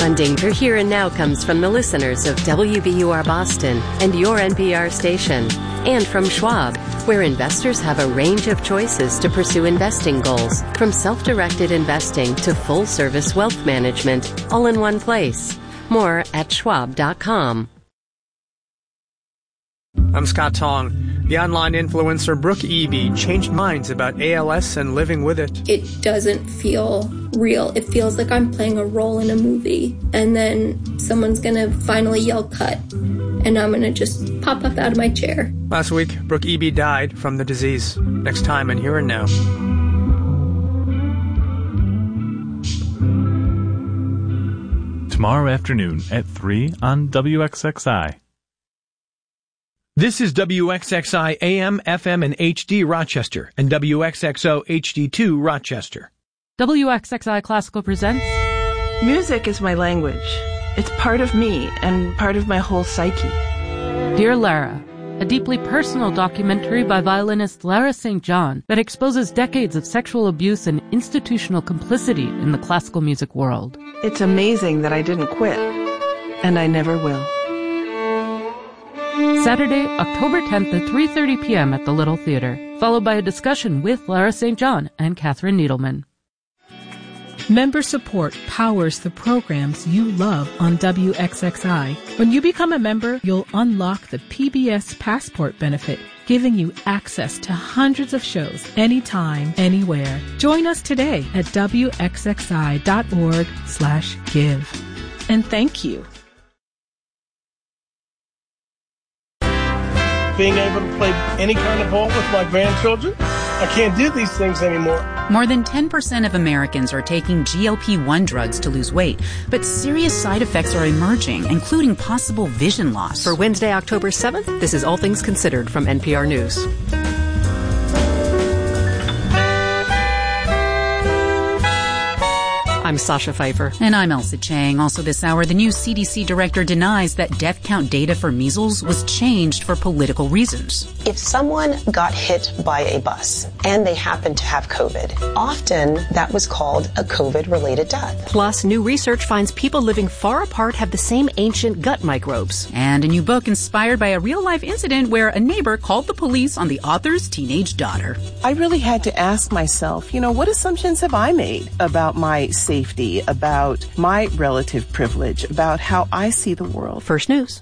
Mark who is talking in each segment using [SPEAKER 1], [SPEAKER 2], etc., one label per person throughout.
[SPEAKER 1] Funding for Here and Now comes from the listeners of WBUR Boston and your NPR station, and from Schwab, where investors have a range of choices to pursue investing goals, from self-directed investing to full-service wealth management, all in one place. More at schwab.com.
[SPEAKER 2] I'm Scott Tong. The online influencer Brooke Eby changed minds about ALS and living with it.
[SPEAKER 3] It doesn't feel real. It feels like I'm playing a role in a movie, and then someone's gonna finally yell cut, and I'm gonna just pop up out of my chair.
[SPEAKER 2] Last week, Brooke Eby died from the disease. Next time on Here and Now.
[SPEAKER 4] Tomorrow afternoon at 3 on WXXI.
[SPEAKER 5] This is WXXI AM, FM, and HD Rochester, and WXXO HD2 Rochester.
[SPEAKER 6] WXXI Classical presents
[SPEAKER 7] Music is my language. It's part of me and part of my whole psyche.
[SPEAKER 6] Dear Lara, a deeply personal documentary by violinist Lara St. John that exposes decades of sexual abuse and institutional complicity in the classical music world.
[SPEAKER 7] It's amazing that I didn't quit, and I never will.
[SPEAKER 6] Saturday, October 10th at 3:30 p.m. at the Little Theater, followed by a discussion with Lara St. John and Catherine Needleman.
[SPEAKER 8] Member support powers the programs you love on WXXI. When you become a member, you'll unlock the PBS Passport benefit, giving you access to hundreds of shows anytime, anywhere. Join us today at WXXI.org/give. And thank you.
[SPEAKER 9] Being able to play any kind of ball with my grandchildren, I can't do these things anymore.
[SPEAKER 10] More than 10% of Americans are taking GLP-1 drugs to lose weight, but serious side effects are emerging, including possible vision loss.
[SPEAKER 11] For Wednesday, October 7th, this is All Things Considered from NPR News. I'm Sasha Pfeiffer.
[SPEAKER 10] And I'm Elsa Chang. Also this hour, the new CDC director denies that death count data for measles was changed for political reasons.
[SPEAKER 12] If someone got hit by a bus and they happened to have COVID, often that was called a COVID-related death.
[SPEAKER 11] Plus, new research finds people living far apart have the same ancient gut microbes.
[SPEAKER 10] And a new book inspired by a real-life incident where a neighbor called the police on the author's teenage daughter.
[SPEAKER 7] I really had to ask myself, what assumptions have I made about my safety, about my relative privilege, about how I see the world?
[SPEAKER 11] First News.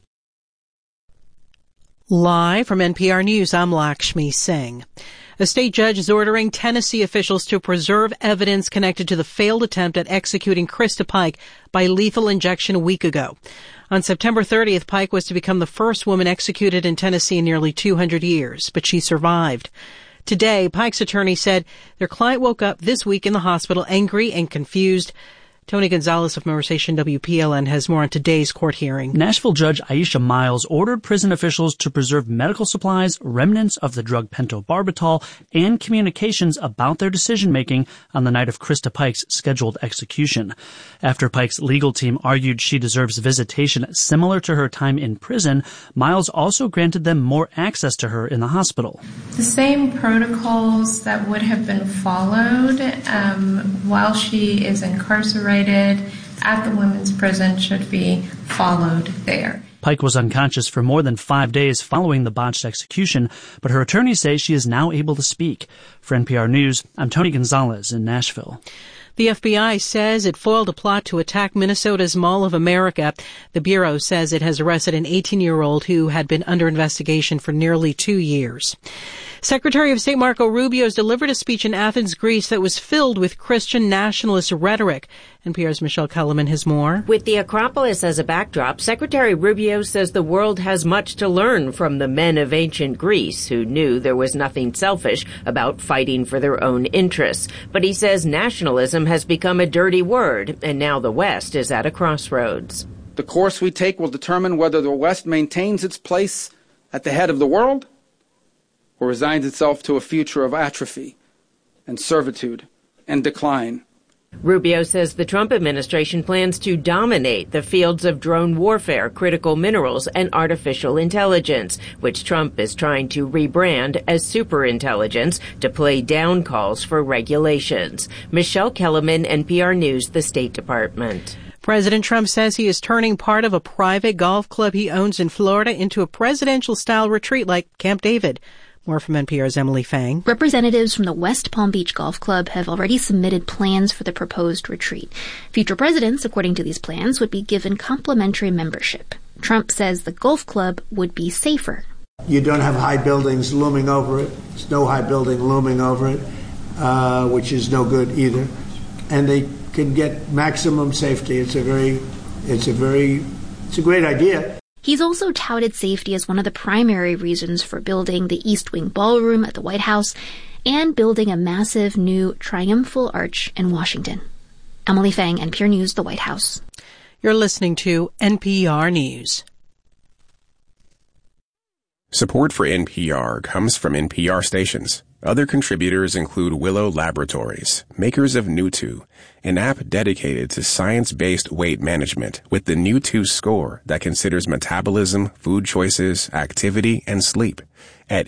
[SPEAKER 13] Live from NPR News, I'm Lakshmi Singh. A state judge is ordering Tennessee officials to preserve evidence connected to the failed attempt at executing Krista Pike by lethal injection a week ago. On September 30th, Pike was to become the first woman executed in Tennessee in nearly 200 years, but she survived. Today, Pike's attorney said their client woke up this week in the hospital angry and confused. Tony Gonzalez of Member Station WPLN has more on today's court hearing.
[SPEAKER 14] Nashville Judge Aisha Miles ordered prison officials to preserve medical supplies, remnants of the drug pentobarbital, and communications about their decision-making on the night of Krista Pike's scheduled execution. After Pike's legal team argued she deserves visitation similar to her time in prison, Miles also granted them more access to her in the hospital.
[SPEAKER 15] The same protocols that would have been followed while she is incarcerated at the women's prison should be followed there.
[SPEAKER 14] Pike was unconscious for more than 5 days following the botched execution, but her attorneys say she is now able to speak. For NPR News, I'm Tony Gonzalez in Nashville.
[SPEAKER 13] The FBI says it foiled a plot to attack Minnesota's Mall of America. The Bureau says it has arrested an 18-year-old who had been under investigation for nearly 2 years. Secretary of State Marco Rubio has delivered a speech in Athens, Greece that was filled with Christian nationalist rhetoric. NPR's Michelle Kellerman has more.
[SPEAKER 16] With the Acropolis as a backdrop, Secretary Rubio says the world has much to learn from the men of ancient Greece who knew there was nothing selfish about fighting for their own interests. But he says nationalism has become a dirty word, and now the West is at a crossroads.
[SPEAKER 17] The course we take will determine whether the West maintains its place at the head of the world or resigns itself to a future of atrophy and servitude and decline.
[SPEAKER 16] Rubio says the Trump administration plans to dominate the fields of drone warfare, critical minerals, and artificial intelligence, which Trump is trying to rebrand as superintelligence to play down calls for regulations. Michelle Kellerman, NPR News, the State Department.
[SPEAKER 13] President Trump says he is turning part of a private golf club he owns in Florida into a presidential-style retreat like Camp David. More from NPR's Emily Fang.
[SPEAKER 18] Representatives from the West Palm Beach Golf Club have already submitted plans for the proposed retreat. Future presidents, according to these plans, would be given complimentary membership. Trump says the golf club would be safer.
[SPEAKER 19] You don't have high buildings looming over it. There's no high building looming over it, which is no good either. And they can get maximum safety. It's a great idea.
[SPEAKER 18] He's also touted safety as one of the primary reasons for building the East Wing Ballroom at the White House and building a massive new triumphal arch in Washington. Emily Fang, NPR News, the White House.
[SPEAKER 13] You're listening to NPR News.
[SPEAKER 20] Support for NPR comes from NPR stations. Other contributors include Willow Laboratories, makers of Newtwo, an app dedicated to science-based weight management with the Newtwo score that considers metabolism, food choices, activity, and sleep at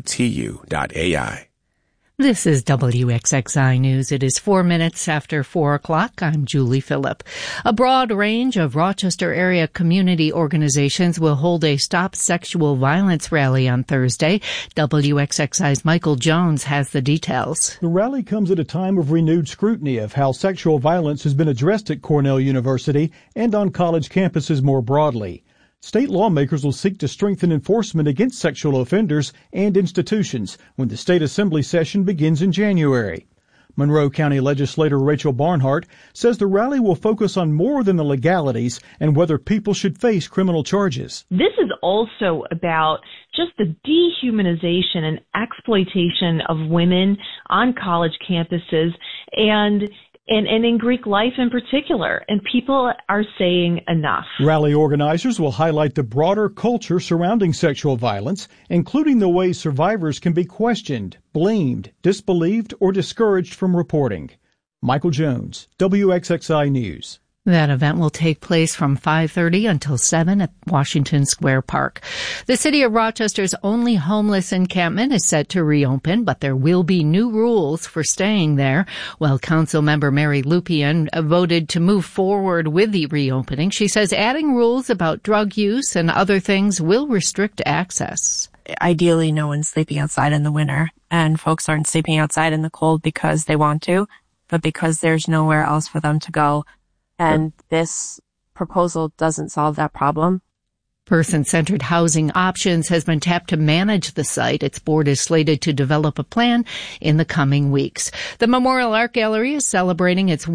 [SPEAKER 20] nutu.ai.
[SPEAKER 21] This is WXXI News. It is 4 minutes after 4 o'clock. I'm Julie Phillip. A broad range of Rochester area community organizations will hold a Stop Sexual Violence rally on Thursday. WXXI's Michael Jones has the details.
[SPEAKER 22] The rally comes at a time of renewed scrutiny of how sexual violence has been addressed at Cornell University and on college campuses more broadly. State lawmakers will seek to strengthen enforcement against sexual offenders and institutions when the state assembly session begins in January. Monroe County legislator Rachel Barnhart says the rally will focus on more than the legalities and whether people should face criminal charges.
[SPEAKER 23] This is also about just the dehumanization and exploitation of women on college campuses and in Greek life in particular, and people are saying enough.
[SPEAKER 22] Rally organizers will highlight the broader culture surrounding sexual violence, including the ways survivors can be questioned, blamed, disbelieved, or discouraged from reporting. Michael Jones, WXXI News.
[SPEAKER 21] That event will take place from 5:30 until 7 at Washington Square Park. The city of Rochester's only homeless encampment is set to reopen, but there will be new rules for staying there. While council member Mary Lupian voted to move forward with the reopening, she says adding rules about drug use and other things will restrict access.
[SPEAKER 24] Ideally, no one's sleeping outside in the winter, and folks aren't sleeping outside in the cold because they want to, but because there's nowhere else for them to go. And this proposal doesn't solve that problem.
[SPEAKER 21] Person-centered housing options has been tapped to manage the site. Its board is slated to develop a plan in the coming weeks. The Memorial Art Gallery is celebrating its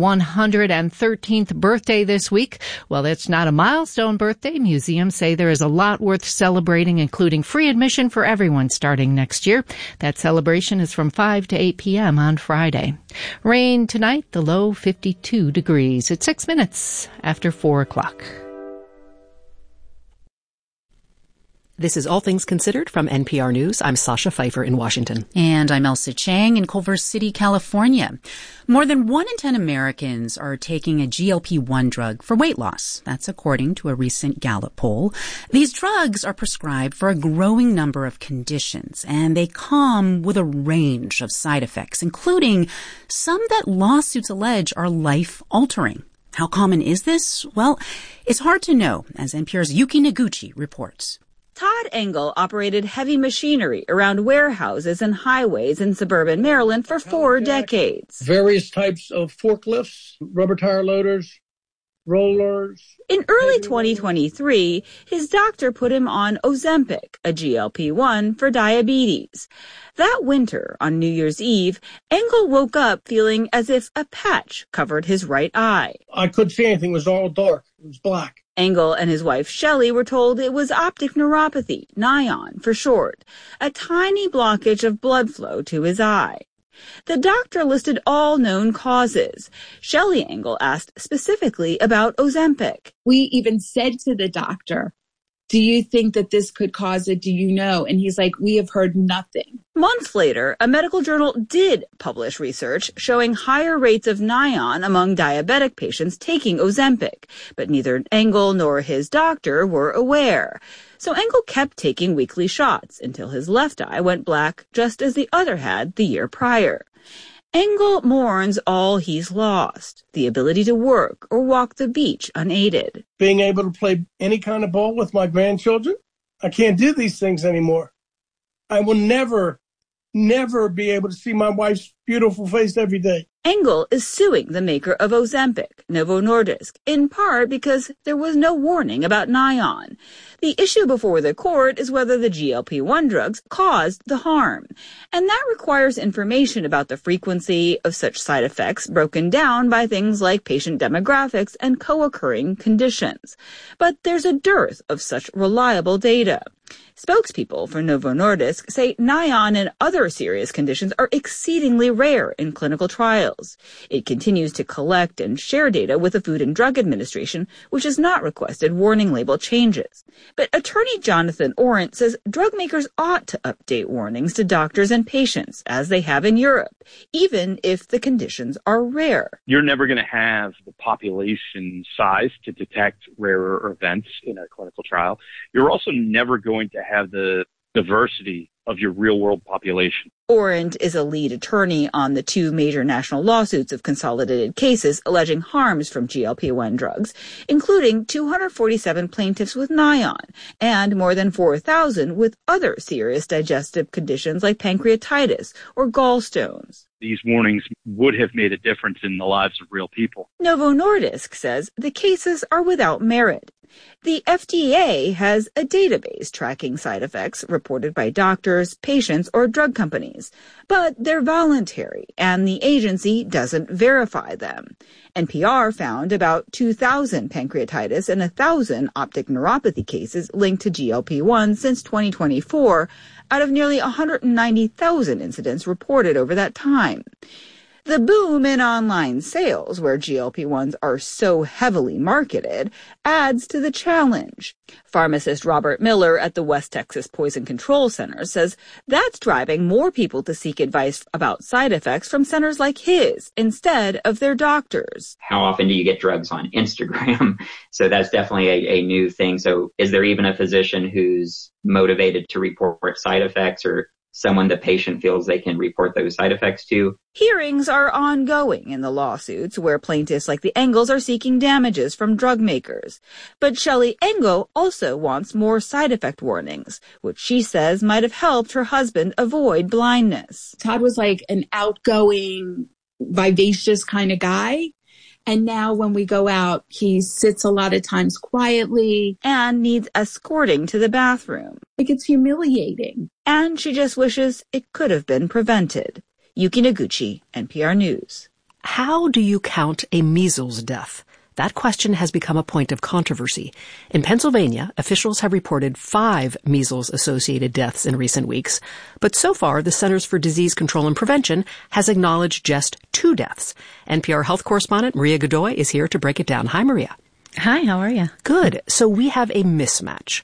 [SPEAKER 21] 113th birthday this week. While it's not a milestone birthday, museums say there is a lot worth celebrating, including free admission for everyone starting next year. That celebration is from 5 to 8 p.m. on Friday. Rain tonight, the low 52 degrees. It's 6 minutes after 4 o'clock.
[SPEAKER 11] This is All Things Considered from NPR News. I'm Sasha Pfeiffer in Washington.
[SPEAKER 10] And I'm Elsa Chang in Culver City, California. More than 1 in 10 Americans are taking a GLP-1 drug for weight loss. That's according to a recent Gallup poll. These drugs are prescribed for a growing number of conditions, and they come with a range of side effects, including some that lawsuits allege are life-altering. How common is this? Well, it's hard to know, as NPR's Yuki Noguchi reports.
[SPEAKER 25] Todd Engel operated heavy machinery around warehouses and highways in suburban Maryland for 4 decades.
[SPEAKER 9] Various types of forklifts, rubber tire loaders, rollers.
[SPEAKER 25] In early 2023, his doctor put him on Ozempic, a GLP-1 for diabetes. That winter, on New Year's Eve, Engel woke up feeling as if a patch covered his right eye.
[SPEAKER 9] I couldn't see anything. It was all dark. It was black.
[SPEAKER 25] Engel and his wife Shelley were told it was optic neuropathy, NION for short, a tiny blockage of blood flow to his eye. The doctor listed all known causes. Shelley Engel asked specifically about Ozempic.
[SPEAKER 26] We even said to the doctor, do you think that this could cause it? Do you know? And he's like, we have heard nothing.
[SPEAKER 25] Months later, a medical journal did publish research showing higher rates of NION among diabetic patients taking Ozempic, but neither Engel nor his doctor were aware. So Engel kept taking weekly shots until his left eye went black just as the other had the year prior. Engel mourns all he's lost, the ability to work or walk the beach unaided.
[SPEAKER 9] Being able to play any kind of ball with my grandchildren, I can't do these things anymore. I will never be able to see my wife's beautiful face every day.
[SPEAKER 25] Engel is suing the maker of Ozempic, Novo Nordisk, in part because there was no warning about Nion. The issue before the court is whether the GLP-1 drugs caused the harm, and that requires information about the frequency of such side effects broken down by things like patient demographics and co-occurring conditions. But there's a dearth of such reliable data. Spokespeople for Novo Nordisk say Nion and other serious conditions are exceedingly rare in clinical trials. It continues to collect and share data with the Food and Drug Administration, which has not requested warning label changes. But attorney Jonathan Orent says drug makers ought to update warnings to doctors and patients, as they have in Europe, even if the conditions are rare.
[SPEAKER 1] You're never going to have the population size to detect rarer events in a clinical trial. You're also never going to have the diversity of your real-world population.
[SPEAKER 25] Orent is a lead attorney on the two major national lawsuits of consolidated cases alleging harms from GLP-1 drugs, including 247 plaintiffs with Nion and more than 4,000 with other serious digestive conditions like pancreatitis or gallstones.
[SPEAKER 1] These warnings would have made a difference in the lives of real people.
[SPEAKER 25] Novo Nordisk says the cases are without merit. The FDA has a database tracking side effects reported by doctors, patients, or drug companies, but they're voluntary, and the agency doesn't verify them. NPR found about 2,000 pancreatitis and 1,000 optic neuropathy cases linked to GLP-1 since 2024, out of nearly 190,000 incidents reported over that time. The boom in online sales, where GLP-1s are so heavily marketed, adds to the challenge. Pharmacist Robert Miller at the West Texas Poison Control Center says that's driving more people to seek advice about side effects from centers like his instead of their doctors.
[SPEAKER 2] How often do you get drugs on Instagram? So that's definitely a new thing. So is there even a physician who's motivated to report side effects, or someone the patient feels they can report those side effects to?
[SPEAKER 25] Hearings are ongoing in the lawsuits where plaintiffs like the Engels are seeking damages from drug makers. But Shelley Engel also wants more side effect warnings, which she says might have helped her husband avoid blindness.
[SPEAKER 26] Todd was like an outgoing, vivacious kind of guy. And now when we go out, he sits a lot of times quietly
[SPEAKER 25] and needs escorting to the bathroom.
[SPEAKER 26] Like, it's humiliating.
[SPEAKER 25] And she just wishes it could have been prevented. Yuki Noguchi, NPR News.
[SPEAKER 11] How do you count a measles death? That question has become a point of controversy. In Pennsylvania, officials have reported 5 measles-associated deaths in recent weeks, but so far the Centers for Disease Control and Prevention has acknowledged just 2 deaths. NPR health correspondent Maria Godoy is here to break it down. Hi, Maria.
[SPEAKER 3] Hi, how are you?
[SPEAKER 11] Good. So we have a mismatch.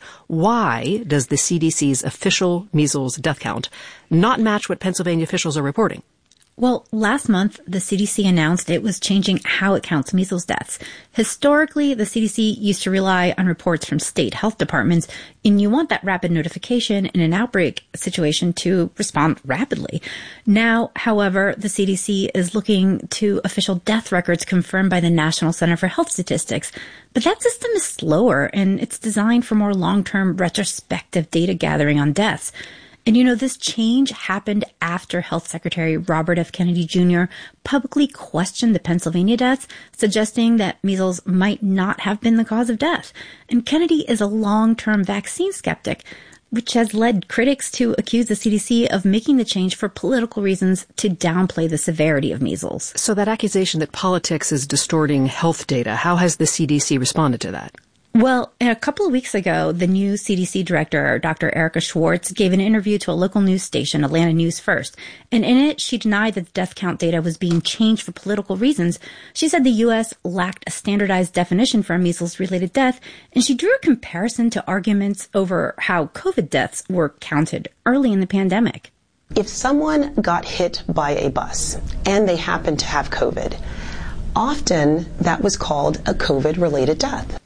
[SPEAKER 11] Why does the CDC's official measles death count not match what Pennsylvania officials are reporting?
[SPEAKER 3] Well, last month, the CDC announced it was changing how it counts measles deaths. Historically, the CDC used to rely on reports from state health departments, and you want that rapid notification in an outbreak situation to respond rapidly. Now, however, the CDC is looking to official death records confirmed by the National Center for Health Statistics. But that system is slower, and it's designed for more long-term retrospective data gathering on deaths. And you know, this change happened after Health Secretary Robert F. Kennedy Jr. publicly questioned the Pennsylvania deaths, suggesting that measles might not have been the cause of death. And Kennedy is a long-term vaccine skeptic, which has led critics to accuse the CDC of making the change for political reasons to downplay the severity of measles.
[SPEAKER 11] So that accusation that politics is distorting health data, how has the CDC responded to that?
[SPEAKER 3] Well, a couple of weeks ago, the new CDC director, Dr. Erica Schwartz, gave an interview to a local news station, Atlanta News First. And in it, she denied that the death count data was being changed for political reasons. She said the U.S. lacked a standardized definition for a measles-related death, and she drew a comparison to arguments over how COVID deaths were counted early in the pandemic.
[SPEAKER 12] If someone got hit by a bus and they happened to have COVID, often that was called a COVID-related death.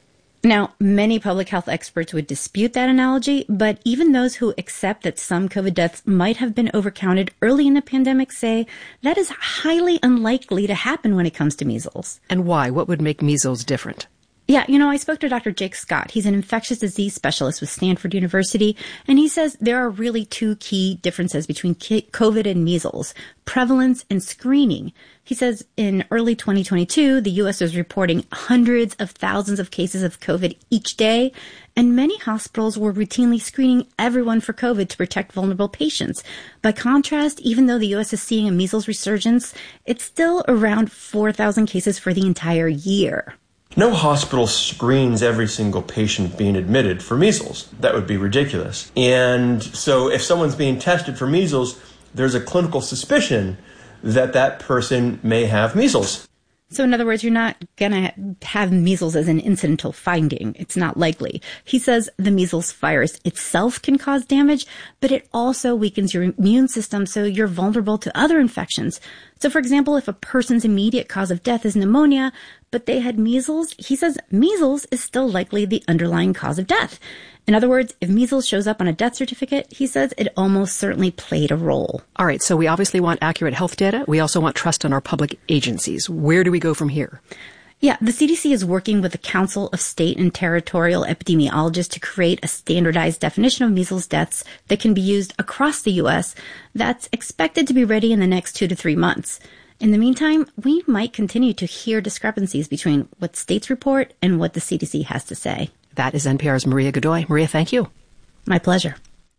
[SPEAKER 3] Now, many public health experts would dispute that analogy, but even those who accept that some COVID deaths might have been overcounted early in the pandemic say that is highly unlikely to happen when it comes to measles.
[SPEAKER 11] And why? What would make measles different?
[SPEAKER 3] Yeah, I spoke to Dr. Jake Scott. He's an infectious disease specialist with Stanford University, and he says there are really two key differences between COVID and measles: prevalence and screening. He says in early 2022, the U.S. was reporting hundreds of thousands of cases of COVID each day, and many hospitals were routinely screening everyone for COVID to protect vulnerable patients. By contrast, even though the U.S. is seeing a measles resurgence, it's still around 4,000 cases for the entire year.
[SPEAKER 4] No hospital screens every single patient being admitted for measles. That would be ridiculous. And so if someone's being tested for measles, there's a clinical suspicion that that person may have measles.
[SPEAKER 3] So in other words, you're not going to have measles as an incidental finding. It's not likely. He says the measles virus itself can cause damage, but it also weakens your immune system, so you're vulnerable to other infections. So for example, if a person's immediate cause of death is pneumonia, but they had measles, he says measles is still likely the underlying cause of death. In other words, if measles shows up on a death certificate, he says it almost certainly played a role.
[SPEAKER 11] All right, so we obviously want accurate health data. We also want trust in our public agencies. Where do we go from here?
[SPEAKER 3] Yeah, the CDC is working with the Council of State and Territorial Epidemiologists to create a standardized definition of measles deaths that can be used across the U.S. That's expected to be ready in the next 2 to 3 months. In the meantime, we might continue to hear discrepancies between what states report and what the CDC has to say.
[SPEAKER 11] That is NPR's Maria Godoy. Maria, thank you.
[SPEAKER 3] My pleasure.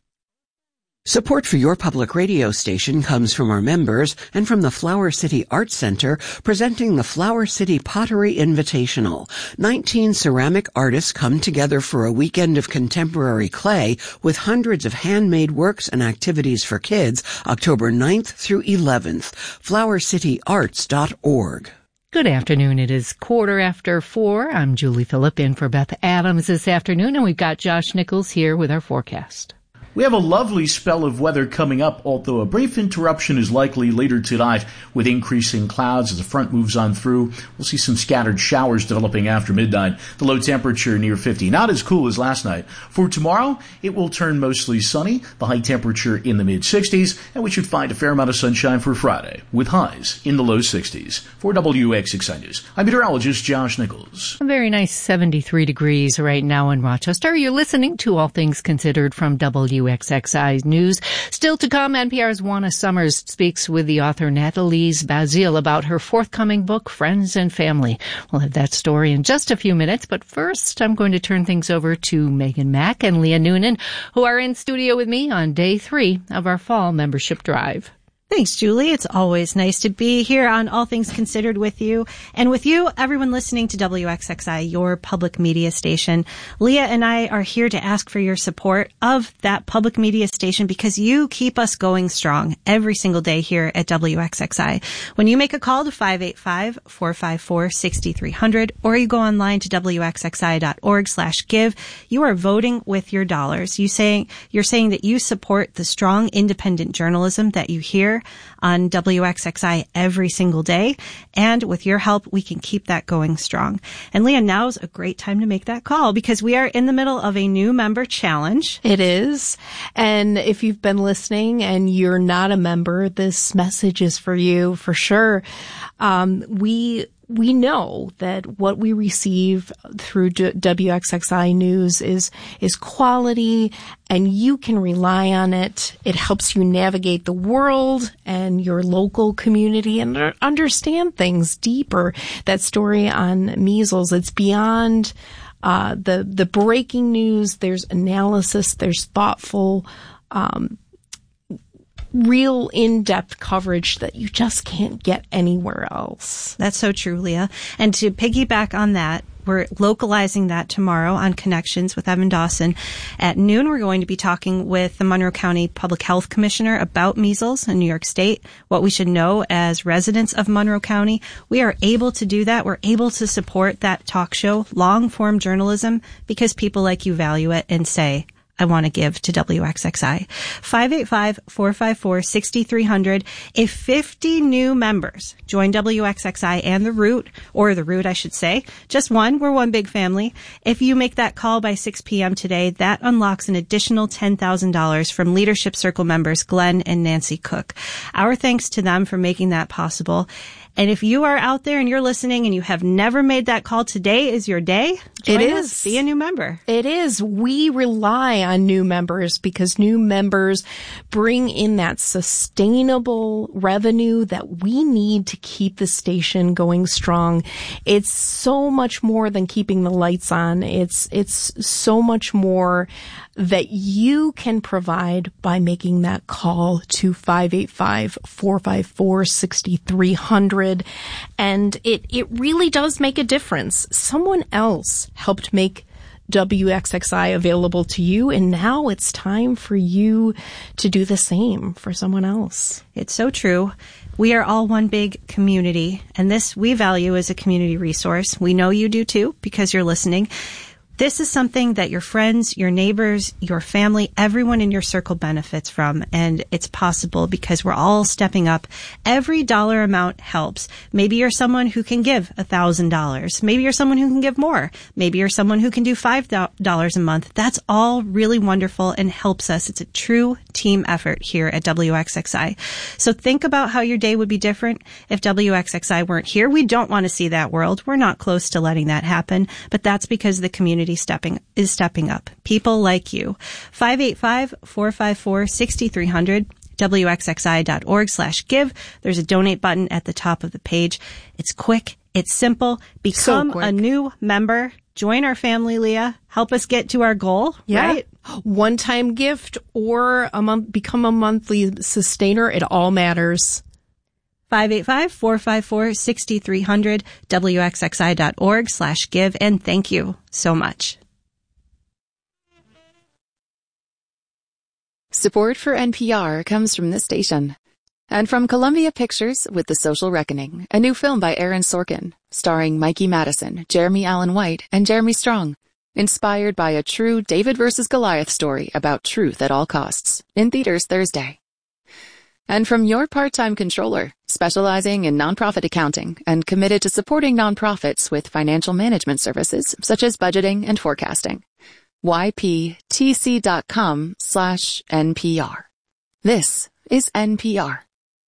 [SPEAKER 5] Support for your public radio station comes from our members and from the Flower City Arts Center, presenting the Flower City Pottery Invitational. 19 ceramic artists come together for a weekend of contemporary clay with hundreds of handmade works and activities for kids, October 9th through 11th. flowercityarts.org.
[SPEAKER 21] Good afternoon. It is 4:15. I'm Julie Phillip in for Beth Adams this afternoon, and we've got Josh Nichols here with our forecast.
[SPEAKER 6] We have a lovely spell of weather coming up, although a brief interruption is likely later tonight with increasing clouds as the front moves on through. We'll see some scattered showers developing after midnight. The low temperature near 50, not as cool as last night. For tomorrow, it will turn mostly sunny, the high temperature in the mid-60s, and we should find a fair amount of sunshine for Friday, with highs in the low 60s. For WXXI News, I'm meteorologist Josh Nichols.
[SPEAKER 21] A very nice 73 degrees right now in Rochester. You're listening to All Things Considered from WXXI News. Still to come, NPR's Juana Summers speaks with the author Nathalise Bazile about her forthcoming book, Friends and Family. We'll have that story in just a few minutes, but first I'm going to turn things over to Megan Mack and Leah Noonan, who are in studio with me on day 3 of our fall membership drive.
[SPEAKER 7] Thanks, Julie. It's always nice to be here on All Things Considered with you. And with you, everyone listening to WXXI, your public media station. Leah and I are here to ask for your support of that public media station because you keep us going strong every single day here at WXXI. When you make a call to 585-454-6300 or you go online to WXXI.org/give, you are voting with your dollars. You're saying that you support the strong, independent journalism that you hear on WXXI every single day. And with your help, we can keep that going strong. And Leah, now's a great time to make that call because we are in the middle of a new member challenge.
[SPEAKER 8] It is. And if you've been listening and you're not a member, this message is for you for sure. We know that what we receive through WXXI News is quality, and you can rely on it. It helps you navigate the world and your local community and understand things deeper. That story on measles, it's beyond the breaking news. There's analysis, there's thoughtful real in-depth coverage that you just can't get anywhere else.
[SPEAKER 7] That's so true, Leah. And to piggyback on that, we're localizing that tomorrow on Connections with Evan Dawson. At noon, we're going to be talking with the Monroe County Public Health Commissioner about measles in New York State, what we should know as residents of Monroe County. We are able to do that. We're able to support that talk show, long-form journalism, because people like you value it and say, I want to give to WXXI. 585-454-6300. If 50 new members join WXXI and The Root, or The Root, I should say, just one, we're one big family. If you make that call by 6 p.m. today, that unlocks an additional $10,000 from Leadership Circle members Glenn and Nancy Cook. Our thanks to them for making that possible. And if you are out there and you're listening and you have never made that call, today is your day. Join us. Be a new member.
[SPEAKER 8] It is. We rely on new members because new members bring in that sustainable revenue that we need to keep the station going strong. It's so much more than keeping the lights on. It's so much more that you can provide by making that call to 585-454-6300. And it really does make a difference. Someone else helped make WXXI available to you, and now it's time for you to do the same for someone else.
[SPEAKER 7] It's so true. We are all one big community, and this we value as a community resource. We know you do too, because you're listening. This is something that your friends, your neighbors, your family, everyone in your circle benefits from. And it's possible because we're all stepping up. Every dollar amount helps. Maybe you're someone who can give $1,000. Maybe you're someone who can give more. Maybe you're someone who can do $5 a month. That's all really wonderful and helps us. It's a true team effort here at WXXI. So think about how your day would be different if WXXI weren't here. We don't want to see that world. We're not close to letting that happen, but that's because the community is stepping up. People like you. 585-454-6300. WXXI.org/give. There's a donate button at the top of the page. It's quick. It's simple. Become a new member. Join our family, Leah. Help us get to our goal, right?
[SPEAKER 8] One-time gift or become a monthly sustainer. It all matters.
[SPEAKER 7] 585-454-6300, WXXI.org/give, and thank you so much.
[SPEAKER 14] Support for NPR comes from this station and from Columbia Pictures with The Social Reckoning, a new film by Aaron Sorkin, starring Mikey Madison, Jeremy Allen White, and Jeremy Strong, inspired by a true David versus Goliath story about truth at all costs, in theaters Thursday. And from your part-time controller, specializing in nonprofit accounting and committed to supporting nonprofits with financial management services such as budgeting and forecasting. yptc.com/NPR. This is NPR.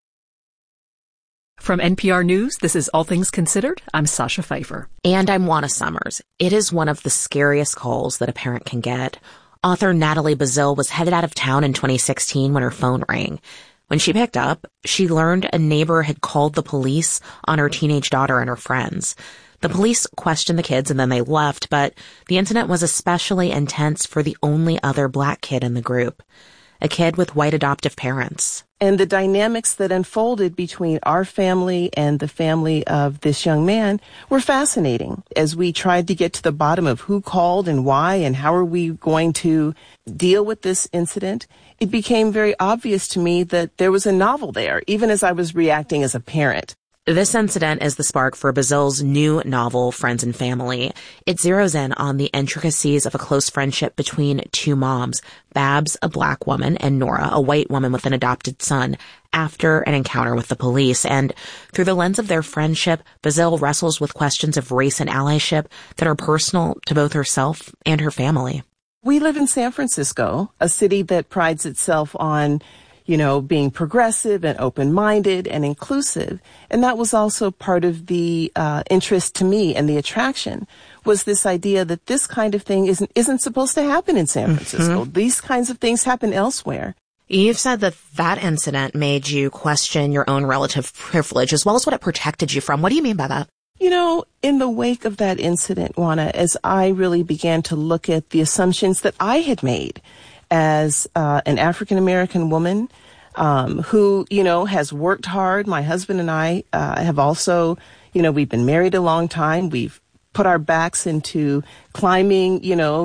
[SPEAKER 11] From NPR News, this is All Things Considered. I'm Sasha Pfeiffer.
[SPEAKER 15] And I'm Juana Summers. It is one of the scariest calls that a parent can get. Author Natalie Bazile was headed out of town in 2016 when her phone rang. When she picked up, she learned a neighbor had called the police on her teenage daughter and her friends. The police questioned the kids and then they left, but the incident was especially intense for the only other black kid in the group, a kid with white adoptive parents.
[SPEAKER 16] And the dynamics that unfolded between our family and the family of this young man were fascinating as we tried to get to the bottom of who called and why and how are we going to deal with this incident. It became very obvious to me that there was a novel there, even as I was reacting as a parent.
[SPEAKER 15] This incident is the spark for Bazile's new novel, Friends and Family. It zeroes in on the intricacies of a close friendship between two moms, Babs, a black woman, and Nora, a white woman with an adopted son, after an encounter with the police. And through the lens of their friendship, Bazile wrestles with questions of race and allyship that are personal to both herself and her family.
[SPEAKER 16] We live in San Francisco, a city that prides itself on being progressive and open-minded and inclusive. And that was also part of the interest to me, and the attraction was this idea that this kind of thing isn't supposed to happen in San Francisco. Mm-hmm. These kinds of things happen elsewhere.
[SPEAKER 15] You've said that incident made you question your own relative privilege as well as what it protected you from. What do you mean by that?
[SPEAKER 16] In the wake of that incident, Juana, as I really began to look at the assumptions that I had made as an African-American woman who, has worked hard. My husband and I have also, we've been married a long time. We've put our backs into climbing,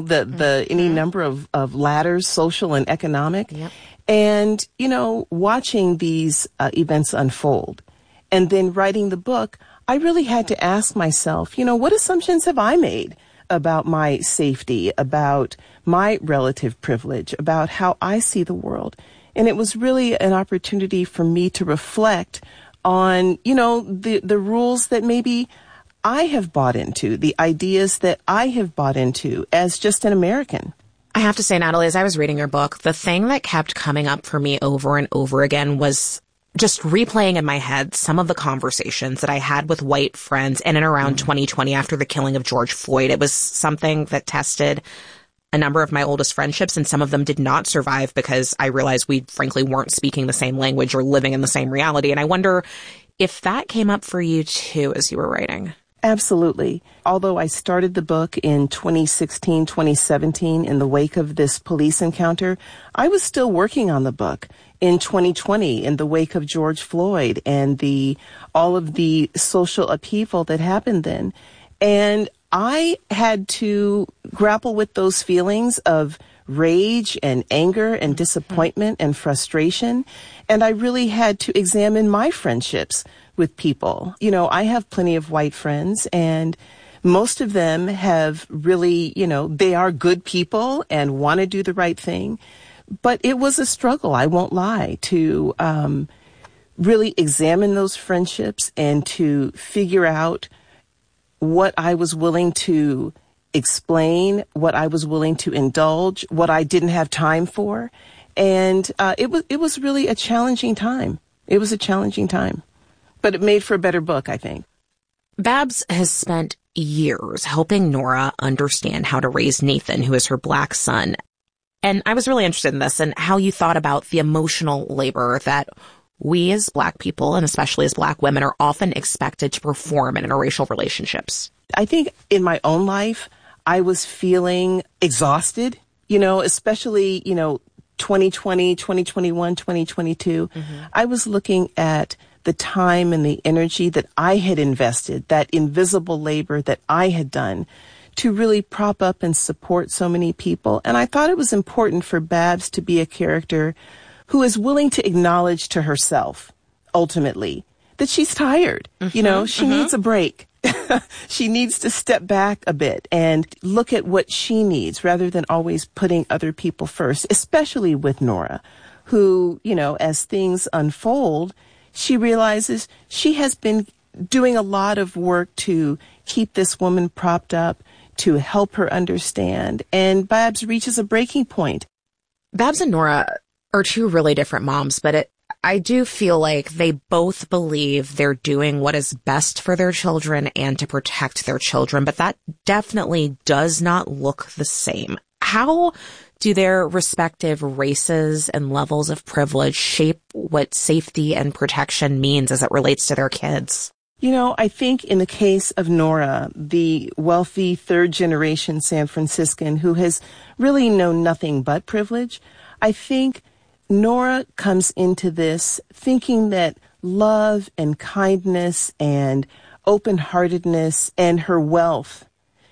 [SPEAKER 16] any number of ladders, social and economic. Yep. And, watching these events unfold and then writing the book, I really had to ask myself, what assumptions have I made about my safety, about my relative privilege, about how I see the world. And it was really an opportunity for me to reflect on, the rules that maybe I have bought into, the ideas that I have bought into as just an American.
[SPEAKER 15] I have to say, Natalie, as I was reading your book, the thing that kept coming up for me over and over again was just replaying in my head some of the conversations that I had with white friends in and around 2020 after the killing of George Floyd. It was something that tested a number of my oldest friendships, and some of them did not survive because I realized we frankly weren't speaking the same language or living in the same reality. And I wonder if that came up for you too as you were writing.
[SPEAKER 16] Absolutely. Although I started the book in 2016, 2017 in the wake of this police encounter, I was still working on the book in 2020 in the wake of George Floyd and all of the social upheaval that happened then. And I had to grapple with those feelings of rage and anger and disappointment and frustration. And I really had to examine my friendships with people. I have plenty of white friends, and most of them have really, they are good people and want to do the right thing. But it was a struggle, I won't lie, to really examine those friendships and to figure out what I was willing to explain, what I was willing to indulge, what I didn't have time for. And it was really a challenging time. It was a challenging time. But it made for a better book, I think.
[SPEAKER 15] Babs has spent years helping Nora understand how to raise Nathan, who is her black son. And I was really interested in this and how you thought about the emotional labor that we as black people, and especially as black women, are often expected to perform in interracial relationships.
[SPEAKER 16] I think in my own life, I was feeling exhausted, especially, 2020, 2021, 2022. I was looking at the time and the energy that I had invested, that invisible labor that I had done to really prop up and support so many people. And I thought it was important for Babs to be a character who is willing to acknowledge to herself, ultimately, that she's tired. She needs a break. She needs to step back a bit and look at what she needs rather than always putting other people first, especially with Nora, who, as things unfold, she realizes she has been doing a lot of work to keep this woman propped up, to help her understand. And Babs reaches a breaking point.
[SPEAKER 15] Babs and Nora are two really different moms, but I do feel like they both believe they're doing what is best for their children and to protect their children, but that definitely does not look the same. How do their respective races and levels of privilege shape what safety and protection means as it relates to their kids?
[SPEAKER 16] I think in the case of Nora, the wealthy third-generation San Franciscan who has really known nothing but privilege, I think Nora comes into this thinking that love and kindness and open-heartedness and her wealth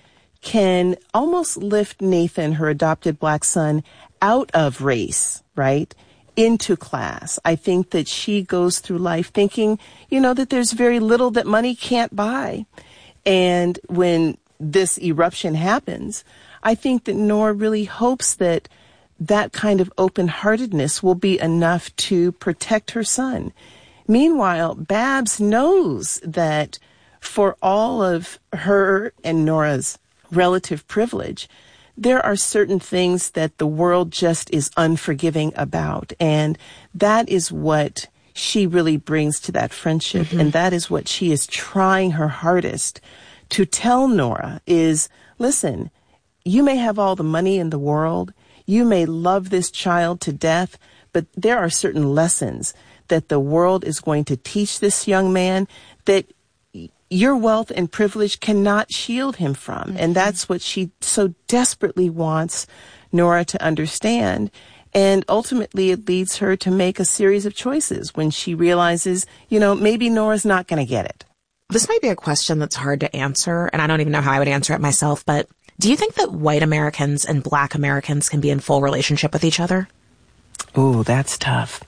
[SPEAKER 16] can almost lift Nathan, her adopted black son, out of race, right, into class. I think that she goes through life thinking, that there's very little that money can't buy. And when this eruption happens, I think that Nora really hopes that that kind of open-heartedness will be enough to protect her son. Meanwhile, Babs knows that for all of her and Nora's relative privilege, there are certain things that the world just is unforgiving about. And that is what she really brings to that friendship. And that is what she is trying her hardest to tell Nora is, listen, you may have all the money in the world. You may love this child to death, but there are certain lessons that the world is going to teach this young man that your wealth and privilege cannot shield him from. And that's what she so desperately wants Nora to understand. And ultimately, it leads her to make a series of choices when she realizes, maybe Nora's not going to get it.
[SPEAKER 15] This might be a question that's hard to answer, and I don't even know how I would answer it myself, but do you think that white Americans and black Americans can be in full relationship with each other?
[SPEAKER 16] Oh, that's tough.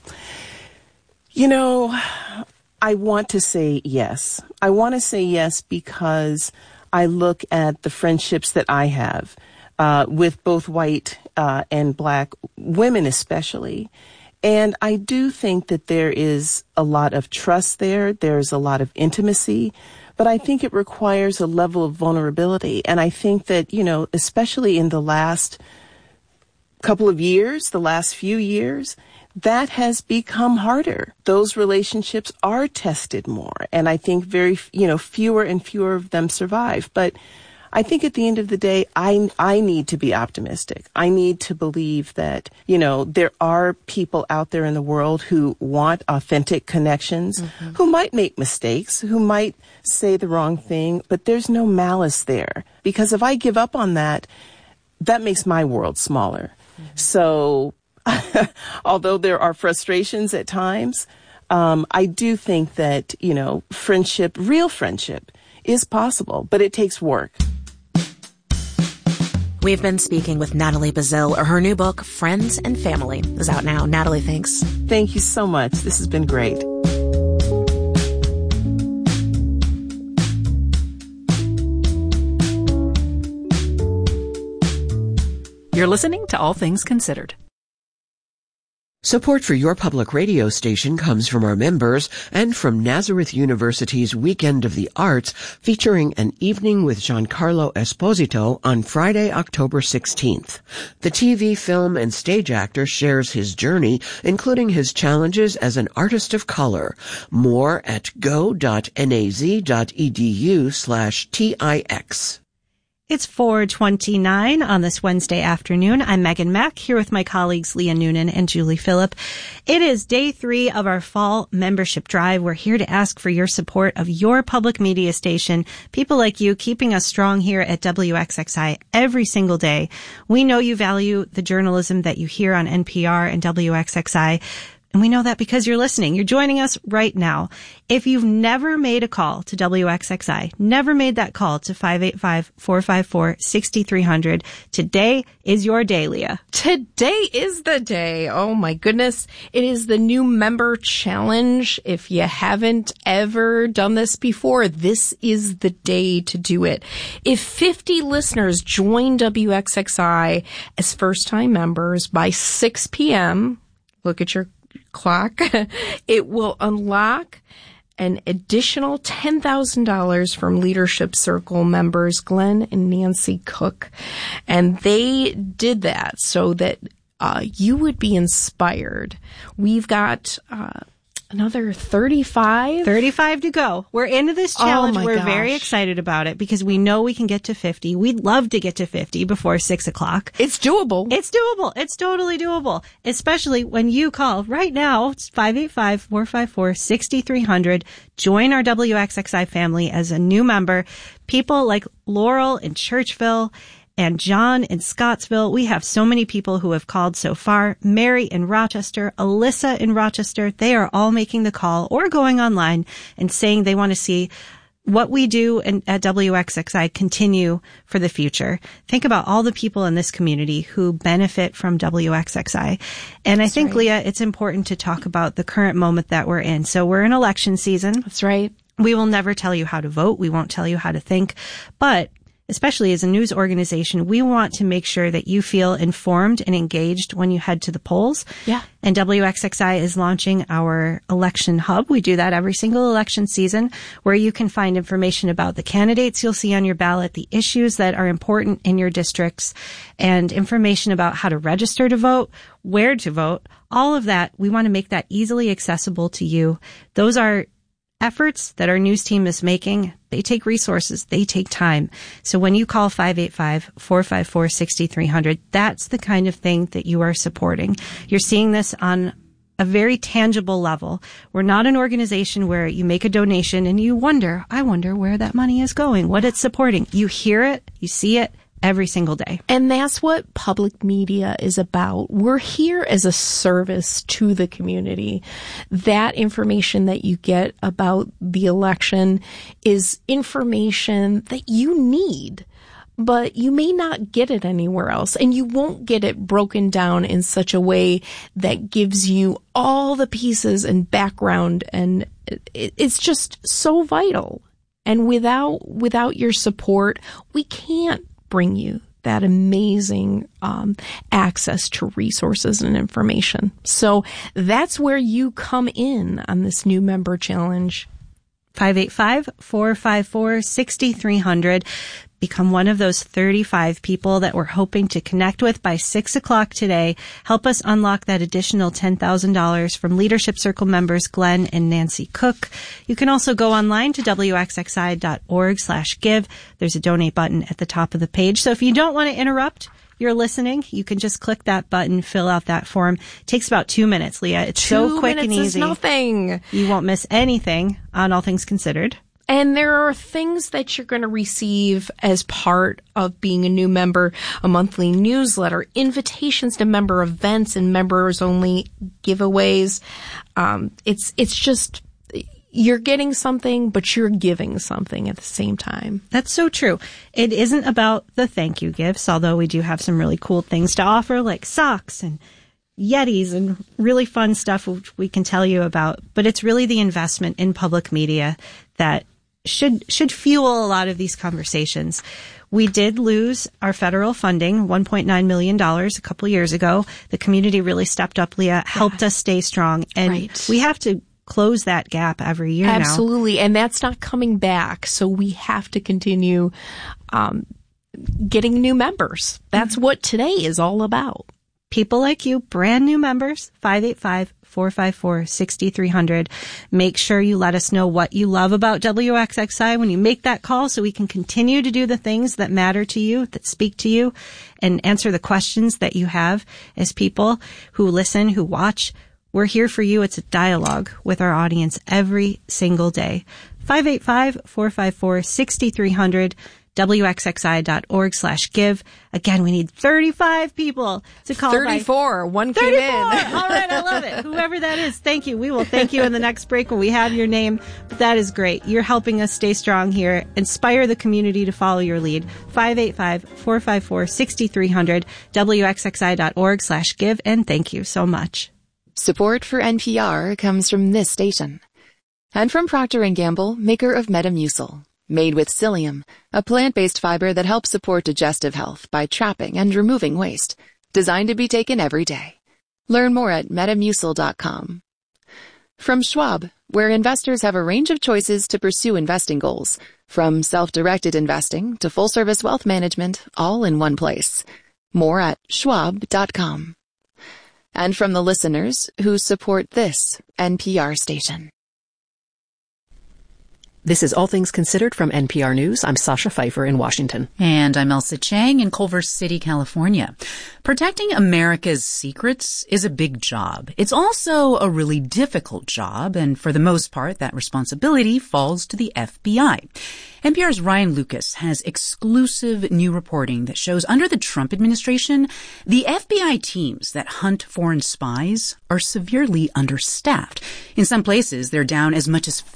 [SPEAKER 16] I want to say yes. I want to say yes because I look at the friendships that I have with both white and black women especially. And I do think that there is a lot of trust there. There's a lot of intimacy. But I think it requires a level of vulnerability. And I think that, especially in the last couple of years, the last few years, that has become harder. Those relationships are tested more. And I think fewer and fewer of them survive. But I think at the end of the day, I need to be optimistic. I need to believe that, there are people out there in the world who want authentic connections, who might make mistakes, who might say the wrong thing, but there's no malice there. Because if I give up on that, that makes my world smaller. So although there are frustrations at times, I do think that, friendship, real friendship, is possible, but it takes work.
[SPEAKER 15] We've been speaking with Natalie Bazile. Her new book, Friends and Family, is out now. Natalie, thanks.
[SPEAKER 16] Thank you so much. This has been great.
[SPEAKER 11] You're listening to All Things Considered.
[SPEAKER 5] Support for your public radio station comes from our members and from Nazareth University's Weekend of the Arts, featuring an evening with Giancarlo Esposito on Friday, October 16th. The TV, film, and stage actor shares his journey, including his challenges as an artist of color. More at go.naz.edu/TIX.
[SPEAKER 7] It's 4:29 on this Wednesday afternoon. I'm Megan Mack here with my colleagues Leah Noonan and Julie Phillip. It is day 3 of our fall membership drive. We're here to ask for your support of your public media station, people like you keeping us strong here at WXXI every single day. We know you value the journalism that you hear on NPR and WXXI. And we know that because you're listening. You're joining us right now. If you've never made a call to WXXI, never made that call to 585-454-6300, today is your day, Leah.
[SPEAKER 8] Today is the day. Oh my goodness. It is the new member challenge. If you haven't ever done this before, this is the day to do it. If 50 listeners join WXXI as first-time members by 6 p.m., look at your clock, it will unlock an additional $10,000 from Leadership Circle members Glenn and Nancy Cook. And they did that so that you would be inspired. We've got another 35
[SPEAKER 7] to go. We're into this challenge. We're very excited about it because we know we can get to 50. We'd love to get to 50 before 6 o'clock.
[SPEAKER 8] It's doable.
[SPEAKER 7] It's doable. It's totally doable. Especially when you call right now. It's 585-454-6300. Join our WXXI family as a new member. People like Laurel in Churchville and John in Scottsville. We have so many people who have called so far. Mary in Rochester, Alyssa in Rochester. They are all making the call or going online and saying they want to see what we do at WXXI continue for the future. Think about all the people in this community who benefit from WXXI. And I think, Leah, it's important to talk about the current moment that we're in. So we're in election season.
[SPEAKER 8] That's right.
[SPEAKER 7] We will never tell you how to vote. We won't tell you how to think. But especially as a news organization, we want to make sure that you feel informed and engaged when you head to the polls.
[SPEAKER 8] Yeah.
[SPEAKER 7] And WXXI is launching our election hub. We do that every single election season, where you can find information about the candidates you'll see on your ballot, the issues that are important in your districts, and information about how to register to vote, where to vote. All of that, we want to make that easily accessible to you. Those are efforts that our news team is making. They take resources. They take time. So when you call 585-454-6300, that's the kind of thing that you are supporting. You're seeing this on a very tangible level. We're not an organization where you make a donation and you wonder, I wonder where that money is going, what it's supporting. You hear it, you see it every single day.
[SPEAKER 8] And that's what public media is about. We're here as a service to the community. That information that you get about the election is information that you need, but you may not get it anywhere else. And you won't get it broken down in such a way that gives you all the pieces and background. And it's just so vital. And without your support, we can't bring you that amazing access to resources and information. So that's where you come in on this new member challenge.
[SPEAKER 7] 585-454-6300. Become one of those 35 people that we're hoping to connect with by 6 o'clock today. Help us unlock that additional $10,000 from Leadership Circle members Glenn and Nancy Cook. You can also go online to wxxi.org/give. There's a donate button at the top of the page. So if you don't want to interrupt your listening, you can just click that button, fill out that form. It takes about 2 minutes, Leah. It's so quick and easy. 2 minutes is nothing. You won't miss anything on All Things Considered.
[SPEAKER 8] And there are things that you're going to receive as part of being a new member, a monthly newsletter, invitations to member events and members-only giveaways. It's just, you're getting something, but you're giving something at the same time.
[SPEAKER 7] That's so true. It isn't about the thank you gifts, although we do have some really cool things to offer, like socks and Yetis and really fun stuff which we can tell you about. But it's really the investment in public media that should fuel a lot of these conversations. We did lose our federal funding, $1.9 million a couple years ago. The community really stepped up, Leah, helped us stay strong. And we have to close that gap every year now.
[SPEAKER 8] Absolutely. And that's not coming back. So we have to continue getting new members. That's what today is all about.
[SPEAKER 7] People like you, brand new members, 585-454-6300. Make sure you let us know what you love about WXXI when you make that call so we can continue to do the things that matter to you, that speak to you, and answer the questions that you have as people who listen, who watch. We're here for you. It's a dialogue with our audience every single day. 585-454-6300. WXXI.org/give. Again, we need 35 people to call.
[SPEAKER 8] 34. One came
[SPEAKER 7] 34.
[SPEAKER 8] in.
[SPEAKER 7] All right. I love it. Whoever that is. Thank you. We will thank you in the next break when we have your name. But that is great. You're helping us stay strong here. Inspire the community to follow your lead. 585-454-6300. WXXI.org/give. And thank you so much.
[SPEAKER 14] Support for NPR comes from this station. And from Procter & Gamble, maker of Metamucil. Made with psyllium, a plant-based fiber that helps support digestive health by trapping and removing waste. Designed to be taken every day. Learn more at metamucil.com. From Schwab, where investors have a range of choices to pursue investing goals. From self-directed investing to full-service wealth management, all in one place. More at schwab.com. And from the listeners who support this NPR station.
[SPEAKER 11] This is All Things Considered from NPR News. I'm Sasha Pfeiffer in Washington.
[SPEAKER 10] And I'm Elsa Chang in Culver City, California. Protecting America's secrets is a big job. It's also a really difficult job, and for the most part, that responsibility falls to the FBI. NPR's Ryan Lucas has exclusive new reporting that shows under the Trump administration, the FBI teams that hunt foreign spies are severely understaffed. In some places, they're down as much as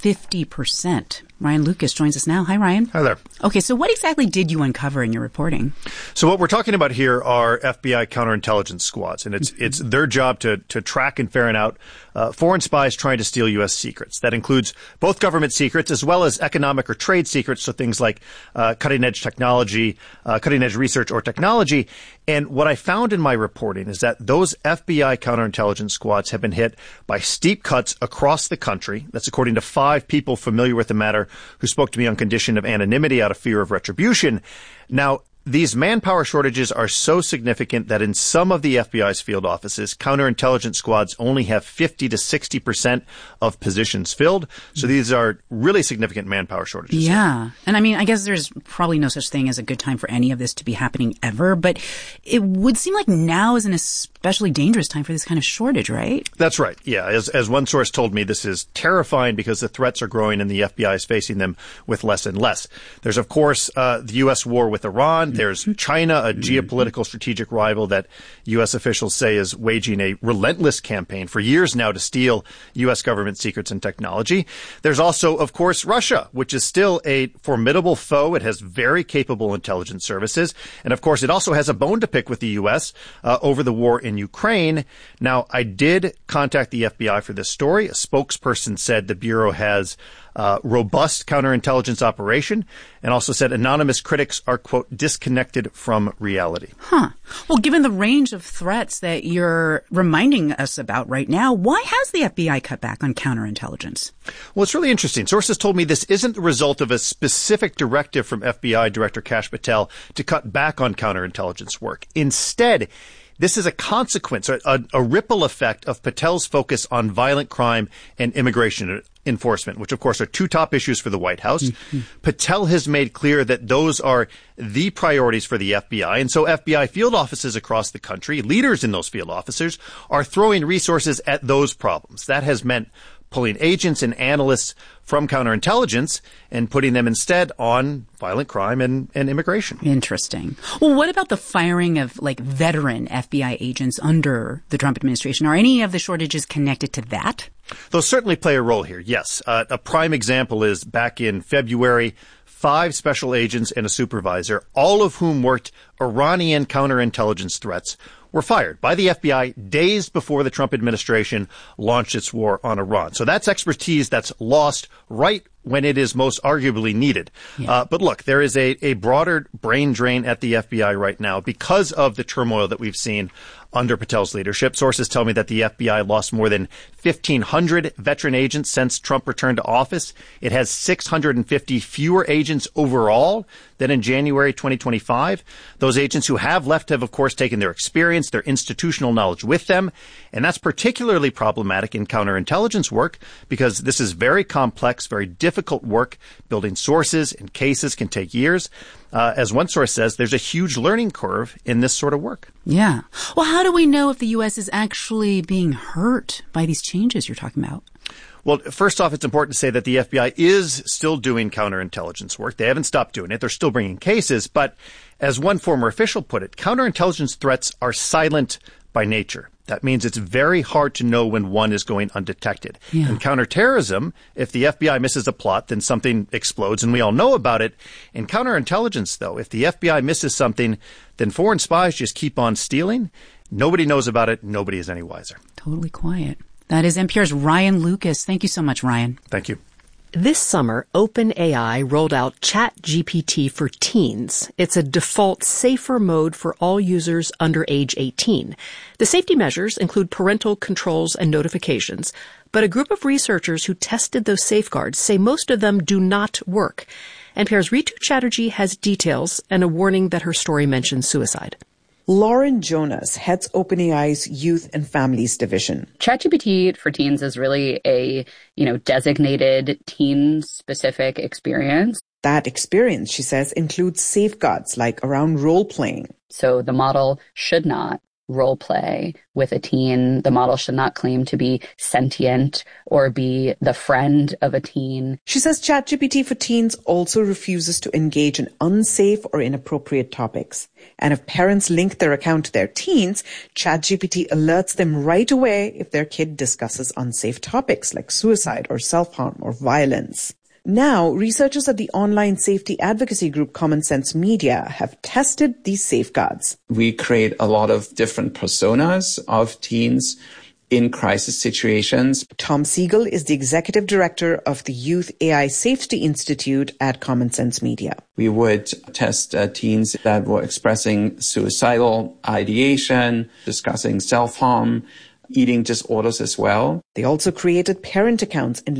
[SPEAKER 10] 50%. Ryan Lucas joins us now. Hi, Ryan.
[SPEAKER 13] Hi there.
[SPEAKER 10] Okay, so what exactly did you uncover in your reporting?
[SPEAKER 13] So what we're talking about here are FBI counterintelligence squads, and it's their job to track and ferret out foreign spies trying to steal U.S. secrets. That includes both government secrets as well as economic or trade secrets, so things like cutting-edge technology, cutting-edge research or technology. And what I found in my reporting is that those FBI counterintelligence squads have been hit by steep cuts across the country. That's according to 5 people familiar with the matter who spoke to me on condition of anonymity out of fear of retribution. Now, these manpower shortages are so significant that in some of the FBI's field offices, counterintelligence squads only have 50 to 60% of positions filled. So these are really significant manpower shortages.
[SPEAKER 10] Yeah. And I mean, I guess there's probably no such thing as a good time for any of this to be happening ever, but it would seem like now is an especially dangerous time for this kind of shortage, right?
[SPEAKER 13] That's right. Yeah. As one source told me, this is terrifying because the threats are growing and the FBI is facing them with less and less. There's, of course, the U.S. war with Iran. There's China, a geopolitical strategic rival that U.S. officials say is waging a relentless campaign for years now to steal U.S. government secrets and technology. There's also, of course, Russia, which is still a formidable foe. It has very capable intelligence services. And, of course, it also has a bone to pick with the U.S. Over the war in Ukraine. Now, I did contact the FBI for this story. A spokesperson said the Bureau has robust counterintelligence operation, and also said anonymous critics are, quote, disconnected from reality.
[SPEAKER 10] Huh. Well, given the range of threats that you're reminding us about right now, why has the FBI cut back on counterintelligence?
[SPEAKER 13] Well, it's really interesting. Sources told me this isn't the result of a specific directive from FBI Director Kash Patel to cut back on counterintelligence work. Instead, this is a consequence, a ripple effect of Patel's focus on violent crime and immigration enforcement, which, of course, are two top issues for the White House. Mm-hmm. Patel has made clear that those are the priorities for the FBI. And so FBI field offices across the country, leaders in those field officers, are throwing resources at those problems. That has meant pulling agents and analysts from counterintelligence and putting them instead on violent crime and immigration.
[SPEAKER 10] Interesting. Well, what about the firing of veteran FBI agents under the Trump administration? Are any of the shortages connected to that?
[SPEAKER 13] Those certainly play a role here, yes. A prime example is back in February, 5 special agents and a supervisor, all of whom worked Iranian counterintelligence threats, were fired by the FBI days before the Trump administration launched its war on Iran. So that's expertise that's lost right when it is most arguably needed. Yeah. But look, there is a broader brain drain at the FBI right now because of the turmoil that we've seen under Patel's leadership. Sources tell me that the FBI lost more than 1,500 veteran agents since Trump returned to office. It has 650 fewer agents overall than in January 2025. Those agents who have left have, of course, taken their experience, their institutional knowledge with them. And that's particularly problematic in counterintelligence work because this is very complex, very difficult work. Building sources and cases can take years. As one source says, there's a huge learning curve in this sort of work.
[SPEAKER 10] Yeah. Well, how do we know if the U.S. is actually being hurt by these changes you're talking about?
[SPEAKER 13] Well, first off, it's important to say that the FBI is still doing counterintelligence work. They haven't stopped doing it. They're still bringing cases. But as one former official put it, counterintelligence threats are silent by nature. That means it's very hard to know when one is going undetected. Yeah. In counterterrorism, if the FBI misses a plot, then something explodes, and we all know about it. In counterintelligence, though, if the FBI misses something, then foreign spies just keep on stealing. Nobody knows about it. Nobody is any wiser.
[SPEAKER 10] Totally quiet. That is NPR's Ryan Lucas. Thank you so much, Ryan.
[SPEAKER 13] Thank you.
[SPEAKER 11] This summer, OpenAI rolled out ChatGPT for teens. It's a default safer mode for all users under age 18. The safety measures include parental controls and notifications, but a group of researchers who tested those safeguards say most of them do not work. NPR's Ritu Chatterjee has details and a warning that her story mentions suicide.
[SPEAKER 17] Lauren Jonas heads OpenAI's Youth and Families division.
[SPEAKER 18] ChatGPT for teens is really a, designated teen-specific experience.
[SPEAKER 17] That experience, she says, includes safeguards like around role-playing.
[SPEAKER 18] So the model should not role play with a teen. The model should not claim to be sentient or be the friend of a teen.
[SPEAKER 17] She says ChatGPT for teens also refuses to engage in unsafe or inappropriate topics. And if parents link their account to their teens, ChatGPT alerts them right away if their kid discusses unsafe topics like suicide or self-harm or violence. Now, researchers at the online safety advocacy group Common Sense Media have tested these safeguards.
[SPEAKER 19] We create a lot of different personas of teens in crisis situations.
[SPEAKER 17] Tom Siegel is the executive director of the Youth AI Safety Institute at Common Sense Media.
[SPEAKER 19] We would test teens that were expressing suicidal ideation, discussing self-harm, eating disorders as well.
[SPEAKER 17] They also created parent accounts and